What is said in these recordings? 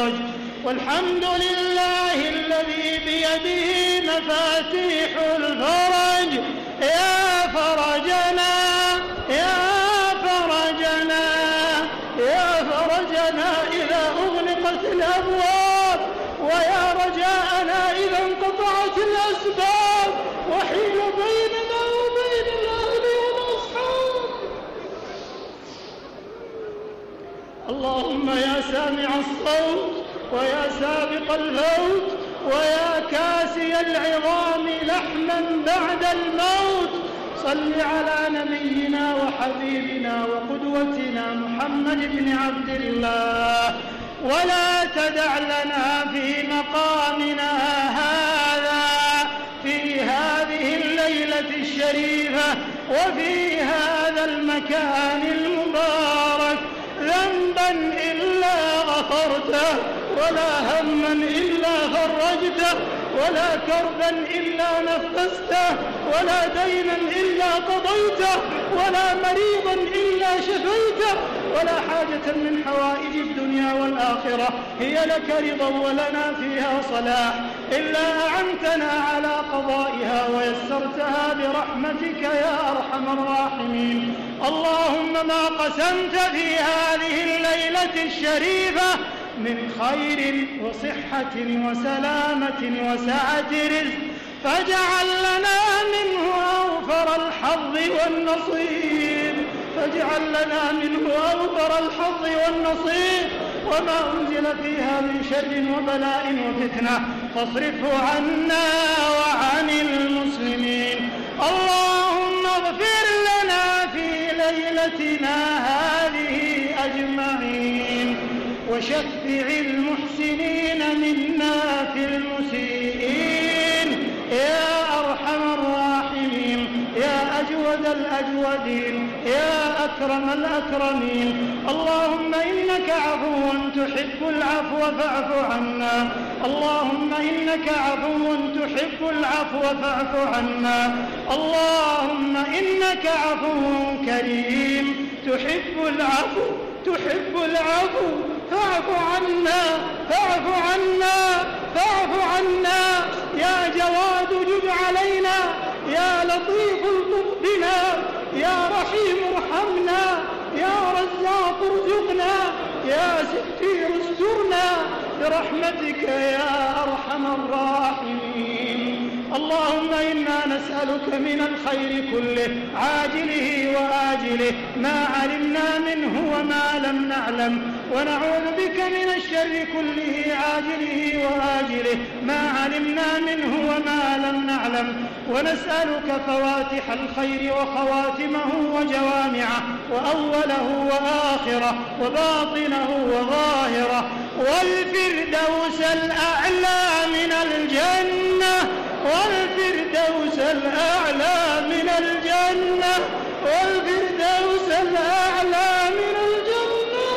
الفرج. والحمد لله الذي بيده مفاتيح الفرج. يا فرجنا يا فرجنا يا فرجنا إذا أغلقت الأبواب، ويا رجاءنا إذا انقطعت الأسباب وحيل بيننا وبين الأهل والأصحاب. اللهم يا سامع الصوت ويا سابق الموت ويا كاسي العظام لحما بعد الموت، صل على نبينا وحبيبنا وقدوتنا محمد بن عبد الله، ولا تدع لنا في مقامنا هذا في هذه الليلة الشريفة وفي هذا المكان المبارك ذنبا إلا غفرته، ولا هما إلا فرجته، ولا كربا إلا نفسته، ولا دينا إلا قضيته، ولا مريضا إلا شفيته، ولا حاجة من حوائج الدنيا والآخرة هي لك رضا ولنا فيها صلاح إلا أعنتنا على قضائها ويسرتها برحمتك يا أرحم الراحمين. اللهم ما قسمت في هذه الليلة الشريفة من خير وصحة وسلامة وسعة رزق فاجعل لنا منه أوفر الحظ والنصيب، فاجعل لنا منه أوفر الحظ والنصيب، وما أنزل فيها من شر وبلاء وفتنة فاصرفه عنا وعن المسلمين. اللهم اغفر لنا في ليلتنا هذه أجمعين، وشفع المحسنين منا في المسيئين يا أرحم الراحمين، يا أجود الأجودين، يا أكرم الأكرمين. اللهم إنك عفو تحب العفو فاعف عنا، اللهم إنك عفو تحب العفو فاعف عنا، اللهم إنك عفو كريم تحب العفو فاعف عنا فاعف عنا فاعف عنا. يا جواد جد علينا، يا لطيف الطف بنا، يا رحيم ارحمنا، يا رزاق ارزقنا، يا ستير استرنا برحمتك يا أرحم الراحمين. اللهم إنا نسألك من الخير كله عاجله وآجله ما علمنا منه وما لم نعلم، ونعوذ بك من الشر كله عاجله وآجله ما علمنا منه وما لم نعلم، ونسألك فواتح الخير وخواتمه وجوامعه وأوله وآخره وباطنه وظاهره، والفردوس الأعلى من الجنة، والفردوس الأعلى من الجنة، والفردوس الأعلى من الجنة.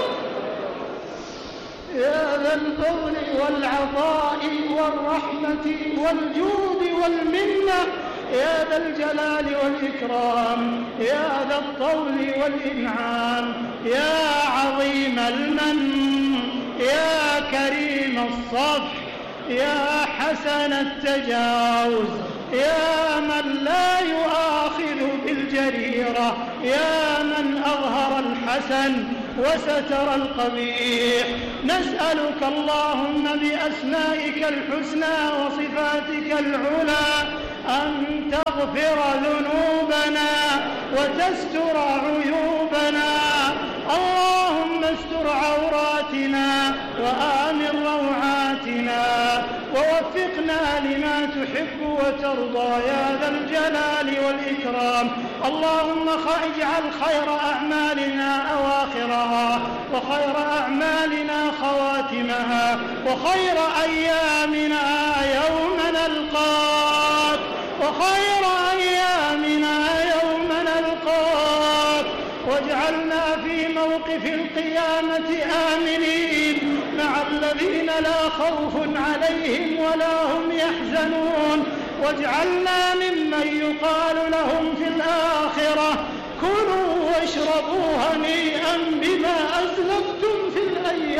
يا ذا الفضل والعطاء والرحمة والجود والمنة، يا ذا الجلال والإكرام، يا ذا الطول والإنعام، يا عظيم المن، يا كريم الصفح، يا حسن التجاوز، يا من لا يؤاخذ بالجريرة، يا من أظهر الحسن وستر القبيح. نسألك اللهم بأسمائك الحسنى وصفاتك العلى أن تغفر ذنوبنا وتستر عيوبنا. اللهم استر عوراتنا وآمن روعاتنا، ووفقنا لما تحب وترضى يا ذا الجلال والإكرام. اللهم اجعل خير أعمالنا أواخرها، وخير أعمالنا خواتمها، وخير أيامنا يوم نلقاك، وخير أيامنا يوم نلقاك، واجعلنا في موقف القيامة آمنين مع الذين لا خوف عليهم ولا هم يحزنون، واجعلنا ممن يقال لهم في الآخرة كلوا واشربوا هنيئا بما أسلفتم في الأيام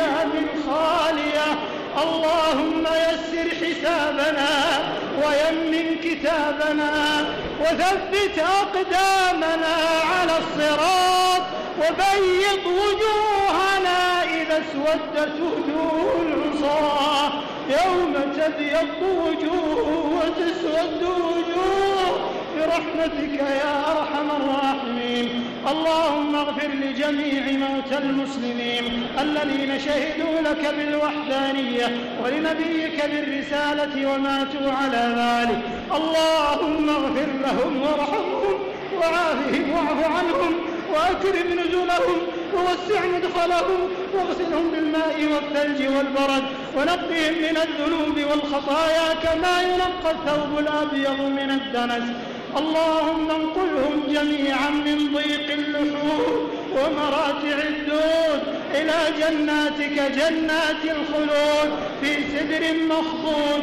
أيام خالية. اللهم يسر حسابنا ويمن كتابنا وثبت أقدامنا على الصراط وبيض وجوهنا إذا اسودت وجوه العصاة يوم تبيض وجوه وتسود وجوه برحمتك يا أرحم الراحمين. اللهم اغفر لجميع موتى المسلمين الذين شهدوا لك بالوحدانية ولنبيك بالرسالة وماتوا على ذلك. اللهم اغفر لهم وارحمهم وعافهم واعف عنهم وأكرم نزلهم ووسع مدخلهم واغسلهم بالماء والثلج والبرد ونقهم من الذنوب والخطايا كما ينقى الثوب الأبيض من الدنس. اللهم انقلهم جميعا من ضيق اللحوم ومراتع الدود إلى جناتك جنات الخلود في سدر مخضود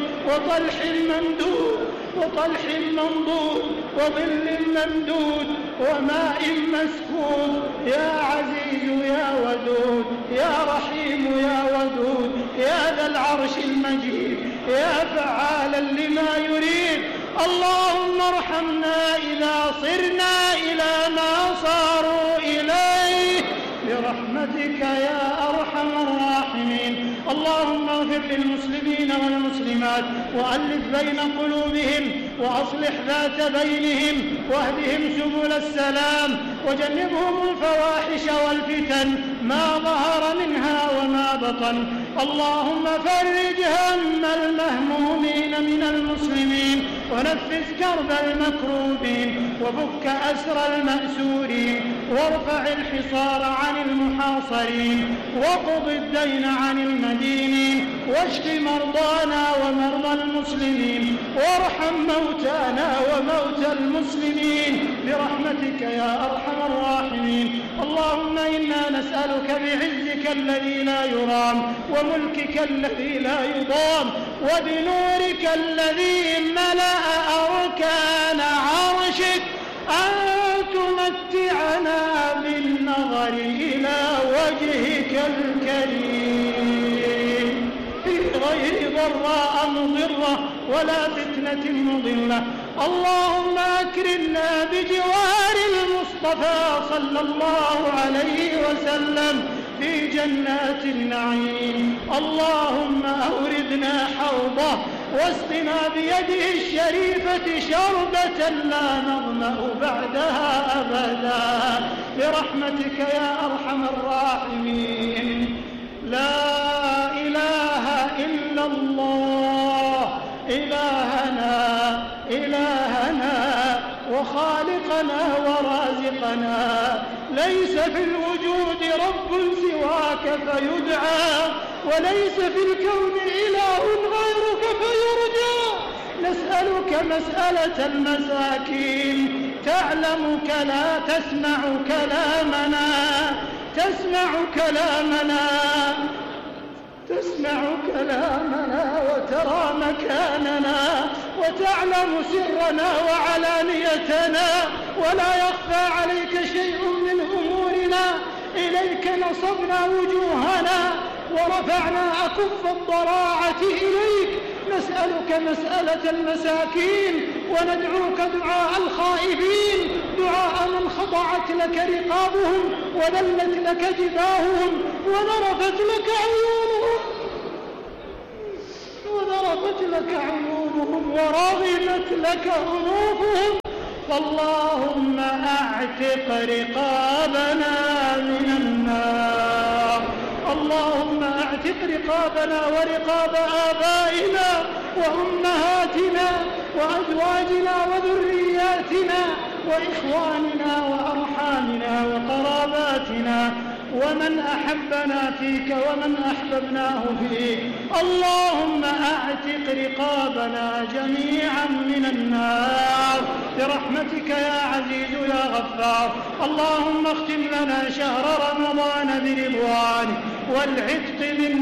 وطلح منضود وظل ممدود وماء مسكوب. يا عزيز يا ودود يا رحيم يا ودود يا ذا العرش المجيد يا فعالا لما يريد. اللهم ارحمنا إذا صرنا إلى ما صاروا إليه برحمتك يا أرحم الراحمين. اللهم اغفر للمسلمين والمسلمات وألف بين قلوبهم وأصلح ذات بينهم واهدهم سبل السلام وجنبهم الفواحش والفتن ما ظهر منها وما بطن. اللهم فرج هم المهمومين من المسلمين ونفس كرب المكروبين وفك أسر المأسورين وارفع الحصار عن المحاصرين واقض الدين عن المدينين واشف مرضانا ومرضى المسلمين وارحم موتانا وموتى المسلمين برحمتك يا أرحم الراحمين. اللهم إنا نسألك بعزك الذي لا يرام وملكك الذي لا يضام وبنورك الذي ملأ أركان عرشك أن تمتعنا بالنظر إلى وجهك الكريم في غير ضراء مضرة ولا فتنة مضلة. اللهم أكرمنا بجوار المصطفى صلى الله عليه وسلم في جنات النعيم. اللهم أوردنا حوضه واسقنا بيده الشريفة شربة لا نظمأ بعدها أبدا برحمتك يا أرحم الراحمين. لا إله إلا الله إلهنا وخالقنا ورازقنا. ليس في الوجود رب سواك فيدعى وليس في الكون إله غيرك فيرجى. نسألك مسألة المساكين تعلمك لا تسمع كلامنا وترى مكاننا وتعلم سرنا وعلانيتنا ولا يخفى عليك شيء من أمورنا. إليك نصبنا وجوهنا ورفعنا أكف الضراعة إليك. نسألك مسألة المساكين وندعوك دعاء الخائبين دعاء من خضعت لك رقابهم وذلت لك جباههم وذرفت لك عيونهم ورغمت لك أنوفهم. فاللهم أعتق رقابنا من النار. اللهم أعتق رقابنا ورقاب آبائنا وأمهاتنا وأزواجنا وذرياتنا وإخواننا وأرحامنا وقراباتنا ومن أحبنا فيك ومن أحببناه فيك. اللهم أعتق رقابنا جميعا من النار برحمتك يا عزيز يا غفار. اللهم اختم لنا شهر رمضان برضوانك والعتق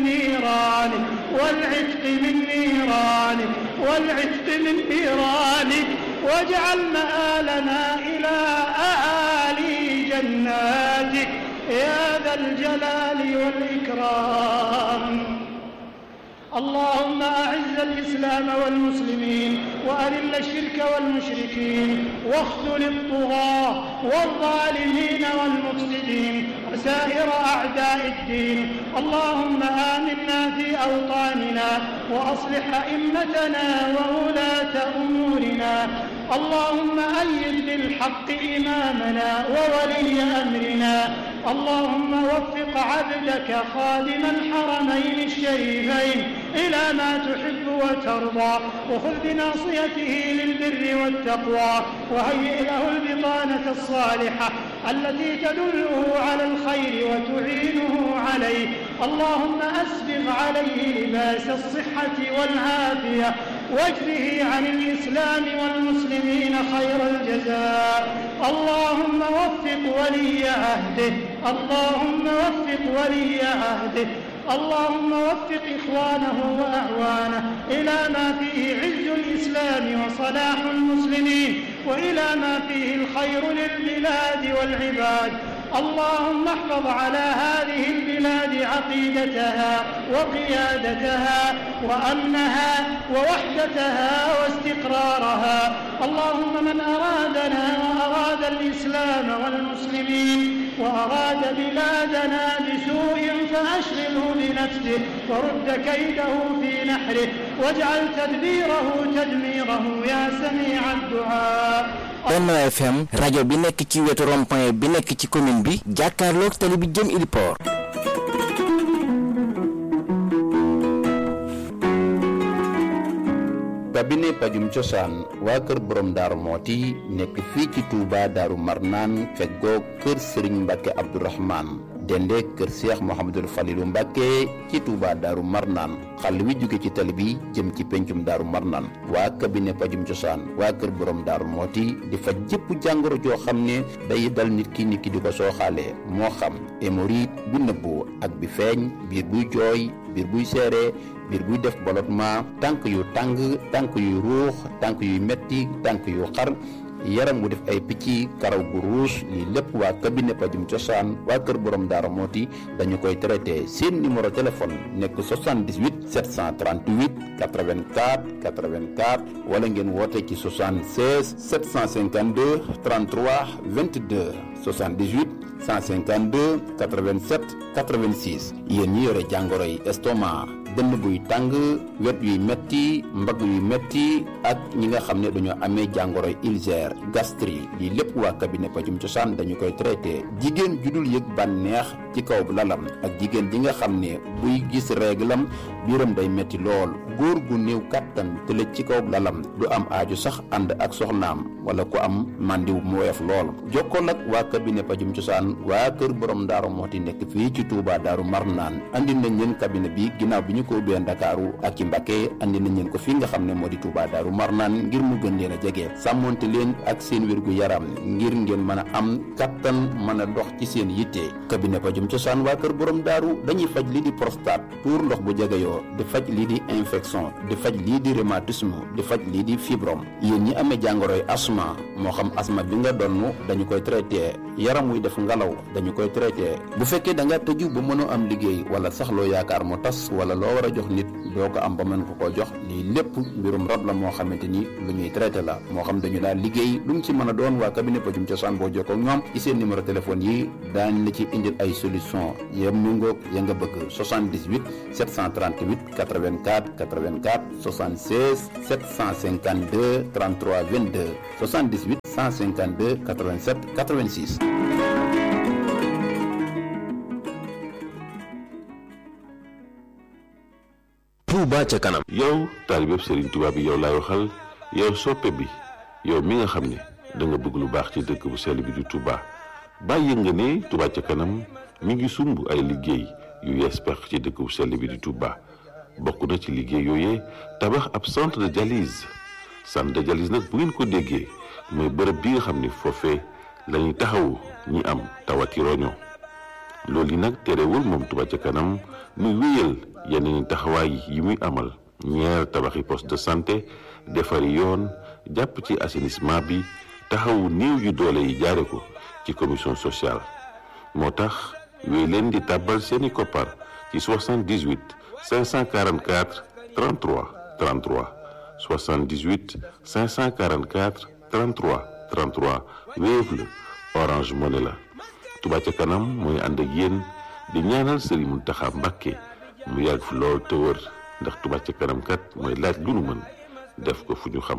من نيرانك واجعل مآلنا إلى أعالي جناتك يا ذا الجلال والإكرام. اللهم أعز الإسلام والمسلمين وأذل الشرك والمشركين واخذل الطغاة والظالمين والمفسدين وسائر أعداء الدين. اللهم آمنا في أوطاننا وأصلح أئمتنا وولاة أمورنا. اللهم أيد بالحق إمامنا وولي أمرنا. اللهم وفق عبدك خادم الحرمين الشريفين إلى ما تحب وترضى وخذ بناصيته للبر والتقوى وهيئ له البطانة الصالحة التي تدله على الخير وتعينه عليه. اللهم أسبغ عليه لباس الصحة والعافية واجزه عن الإسلام والمسلمين خير الجزاء. اللهم وفق ولي عهده. اللهم وفق ولي عهده. اللهم وفق إخوانه وأعوانه إلى ما فيه عز الإسلام وصلاح المسلمين وإلى ما فيه الخير للبلاد والعباد. اللهم احفظ على هذه البلاد عقيدتها وقيادتها وأمنها ووحدتها واستقرارها. اللهم من أرادنا وأراد الإسلام والمسلمين وأراد بلادنا بسوء فأشغله بنفسه ورد كيده في نحره واجعل تدبيره تدميره يا سميع الدعاء. Benno FM rajo bi nekk ci wetu rond-point bi nekk ci commune bi jàkkaarloog tali bi jëm Iliport. cabinet pajum cosaan waa kër borom daaru mooti nekk fii ci Touba Daaru Marnaan feggoo kër Serigne Mbacke Abdourahmane dende kër Cheikh Mouhamadul Falilou Mbacke ci Touba Daaru Marnaan xàll wi jóge ci tali bi jëm ci pencum Daaru Marnaan. waa cabinet pajum cosaan waa kër borom daaru mooti di faj jëpp jàngoro joo xam ne day dal nit ki di ko sooxaale moo xam hémorroïde bu nëbbu ak bi feeñ biir buy jooy biir buy seere biir buy def ballottement tànk yu tàng tànk yu ruux tànk yu metti tànk yu xar yaram wu def ay picc karaw gu ruus lii lépp waa cabinet pajum cosaan waa kër borom daara mooti dañu koy traité. seen numéro téléphone nekk 78 738 84 84 wala ngeen woote ci 76 752 33 22 78 152 87 86. yéen ñi yore jàngoro yi estomac dënn buy tàng wet yuy metti mbagg yuy metti ak ñi nga xam ne dañoo amee jàngoro ulcère gastrique lii lépp waa cabinet pajum cosaan dañu koy traité. jigéen ju dul yëg bànneex ci kaw lalam ak jigéen ji nga xam ne buy gis réglam biiram day metti lool góor gu néew kàttan tëlëj ci kaw lalam du am aaju sax ànd ak soxnaam wala ku am màndiw mu woyof lool. jokkool ak waa cabinet pajum cosaan waa kër borom daaru mooti nekk fii ci Touba Daaru Marnaan andi nañ leen cabinet bi ginnaaw bi ñu ko ubbee Ndakaaru ak ci Mbacké andi nañ leen ko fii nga xam ne moo di Touba Daaru Marnaan ngir mu gën leen a jege sàmmonte leen ak seen wérgu yaram ngir ngeen mën a am kattan mën a dox ci seen yitte. cabinet pajum cosaan waa kër borom daaru dañuy faj lii di prostate tuur ndox bu jegeyoo di faj lii di infection di faj lii di rhumatisme di faj lii di fibrome. yéen ñi amee jàngoroy asma moo xam asma bi nga donn dañu koy traité yaram wuy def ngalaw dañu koy traité. bu fekkee da nga tëju ba mënoo am liggéey wala sax loo yaakaar mu tas wala loo war a jox nit doo ko am ba mën ko koo jox lii lépp mbirum rab la moo xamante ni lu ñuy traité la moo xam dañu laa liggéey lu mu ci mën a doon waa cabinet pajum cosaan boo jokkoo ak ñoom ci seen numéro téléphone yi daañ la ci indil ay solution ya méngoog ya nga bëgg. 78 738 84 84 76 752 33 22 78 152 87 86. Touba ca kanam. yow taalibe Serigne Touba bi yow laay waxal yow soppe bi yow mi nga xam ne da nga bëgg lu baax ci dëkk bu sell bi di Touba bàyyi nga ne Touba ca kanam mi ngi sumb ay liggéey yu yees pex ci dëkk bu sell bi di Touba bokk na ci liggéey yooyee tabax ab centre de dialyse nag bu ngeen ko déggee mooy bërëb bi nga xam ne foofee la ñuy taxawu ñi am tawati roño loolu yi nag terewul moom Touba ca kanam muy wéyal yeneen taxawaay yi muy amal ñeer tabaxi poste de santé defari yoon jàpp ci assainissement bi taxawu néew yu doole yi jaare ko ci commission sociale moo tax wéy leen di tàbbal seeni koppar ci 78 544 33 33 78 544 33 33 Wave la Orange Money la. Touba ca kanam mooy ànd ak yéen di ñaanal Serigne Mountakha Mbacké mu yàgg fi lool te wër ndax Touba ca kanam kat mooy laaj lu nu mën def ko fu ñu xam.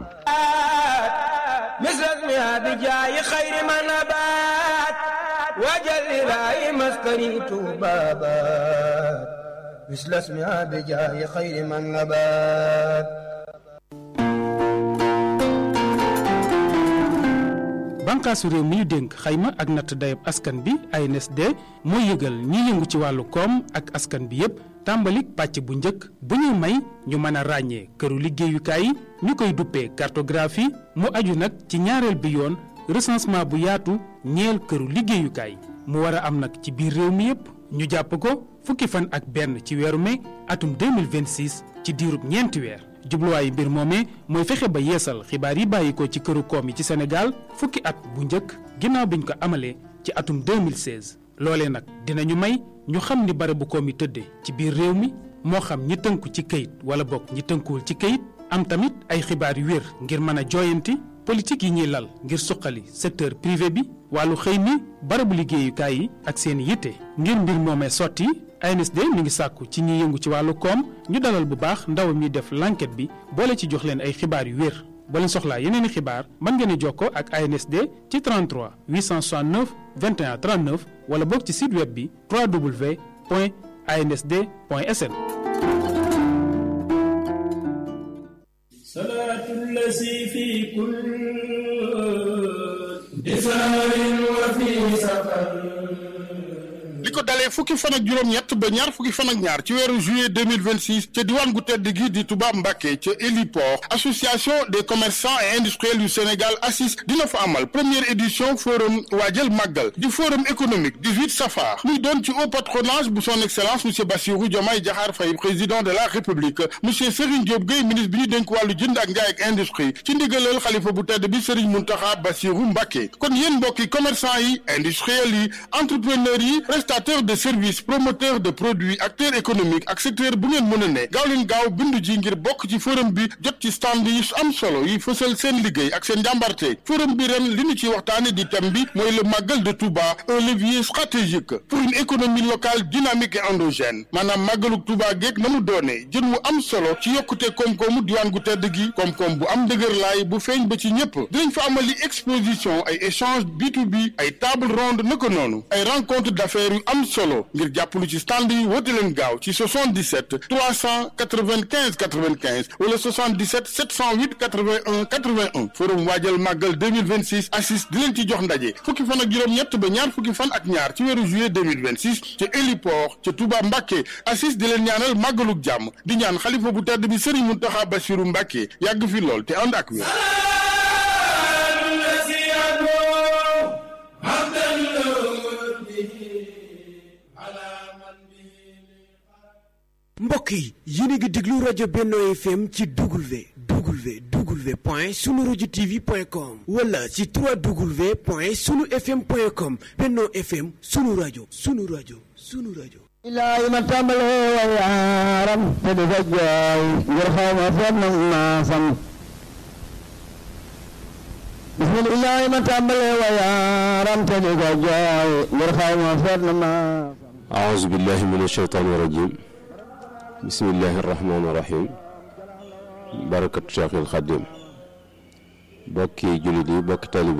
misrak mi bi jaayi xayri ma nabaat wajal ilaahi maskani tuubaabaat misrak mi bi jaayi xayri ma nabaat. bànqaasu réew mi ñu dénk xayma ak natt dayab askan bi ANSD mooy yëgal ñi yëngu ci wàllu koom ak askan bi yépp tàmbalik pàcc bu njëkk bu ñuy may ñu mën a ràññee këru liggéeyukaay yi ñu koy duppee cartographie mu aju nag ci ñaareel bi yoon recensement bu yaatu ñeel këru liggéeyukaay mu war a am nag ci biir réew mi yépp ñu jàpp ko fukki fan ak benn ci weeru mai atum 2026 ci diirub ñeenti weer. jubluwaayu mbir moomee mooy fexe ba yeesal xibaar yi bàyyi ko ci këru koom yi ci Sénégal fukki at bu njëkk ginnaaw biñ ko amalee ci atum 2016 loolee nag dinañu may ñu xam ni barabu koom yi tëdde ci biir réew mi moo xam ñi tënku ci këyit wala bokk ñi tënkuwul ci këyit am tamit ay xibaar yu wér ngir mën a jooyanti politique yi ñuy lal ngir suqali secteur privé bi wàllu xëy mi barabu liggéeyukaay yi ak seen yitte ngir mbir moomee sotti ANSD mi ngi sàkku ci ñi yëngu ci wàllu koom ñu dalal bu baax ndaw mi def l'enquête bi boole ci jox leen ay xibaar yu wér boo leen soxlaa yeneen i xibaar mën ngeen a jokkoo ak ANSD ci 33 869 21 39 wala boog ci site web bi www.ansd.sn. li ko dalee fukki fan ak juróom-ñett ba ñaar fukki fan ak ñaar ci weeru juillet 2026 ca diwaan gu tedd gi di Touba Mbacké ca héliport association des commerçants et industriels du Sénégal ACIS dina fa amal première édition forum waajal màggal di forum économique 18 safar muy doon ci haut patronage bu son excellence monsieur Bassirou Diomaye Diakhar Faye président de la république monsieur Serigne Diop Gueye ministre bi ñu dénk wàllu jënd ak njaay ak industrie ci ndigalal xalifa bu tedd bi Serigne Mountakha Bassirou Mbacké kon yéen mbokki commerçant yi industriels yi entrepreneurs yi prestataires de services promoteurs de produits acteurs économiques ak secteur bu ngeen mën a ne gaaw leen gaaw bindu ji ngir bokk ci forum bi jot ci stand yi am solo yi fësal seen liggéey ak seen njàmbarte forum bi ren li ñu ci waxtaane di thème bi mooy le màggal de Touba un levier stratégique pour une économie locale dynamique et endogène maanaam màggaluk Touba geeg na mu doonee jën wu am solo ci yokkute koom-koomu diwaan gu tedd gi koom-koom bu am dëgër laay bu feeñ ba ci ñëpp dinañ fa amali exposition ay échange B2B ay table ronde naka noonu ay rencontre d'affaires yu am solo ngir jàppalu ci stand yi woote leen gaaw ci 77 395 95 wala 77 708 81 81 forum waajal màggal 2026 ACIS di leen ci jox ndaje fukki fan ak juróom-ñett ba ñaar fukki fan ak ñaar ci weeru juillet 2026 ca héliport ca Touba Mbacké ACIS di leen ñaanal màggaluk jàmm di ñaan xalifa bu tedd bi Serigne Mountakha Bassirou Mbacké yàgg fi lool te ànd ak wér. mbokk yi yéen a ngi déglu rajo Benno FM ci www.sunuradiotv.com wala ci www.sunufm.com Benno FM sunu rajo sunu rajo sunu rajo. ilaahi ma tàmbalee wa yaaram te di ko jooy ngir xaw ma fenn maasam bismillaahi ma tàmbalee wa yaaram te di ko jooy ngir xaw ma fenn maasam. aouzu billahi mina shaytaani rajim bismillahi rahmaani rahim barakat Cheikhul Khadim bokki jullit yi bokki talib